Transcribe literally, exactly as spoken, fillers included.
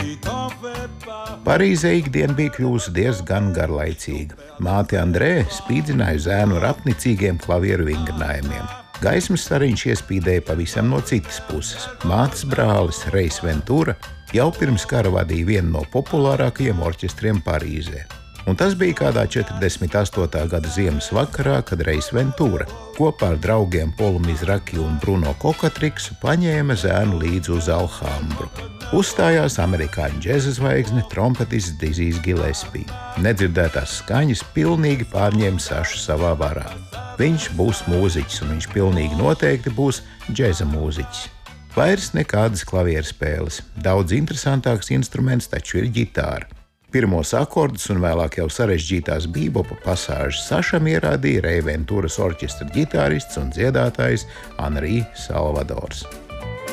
Parīzē ikdiena bija kļuvusi diezgan garlaicīga. Māte Andrē spīdzināja zēnu ar apnicīgiem klavieru vingrinājumiem. Gaismas stariņš iespīdēja pavisam no citas puses. Mātes brālis Reis Ventura jau pirms kara vadīja vienu no populārākajiem orķestriem Parīzē. Un tas bija kādā četrdesmit astotā gada ziemas vakarā, kad Reis Ventura kopā ar draugiem Polu Mizraki un Bruno Kokatriksu paņēma zēnu līdzi uz Alhambru. Uzstājās amerikāņu džeza zvaigzne trompetists Dizijs Gillespie. Nedzirdētās skaņas pilnīgi pārņēma Sašu savā varā. Viņš būs mūziķis, un viņš pilnīgi noteikti būs džeza mūziķis. Vairs nekādas klavieru spēles. Daudz interesantāks instruments taču ir ģitāra. Pirmos akordus un vēlāk jau sarežģītās bībopa pasāžas Sašam ierādīja Rei Venturas orķestra ģitārists un dziedātājs Henri Salvadors.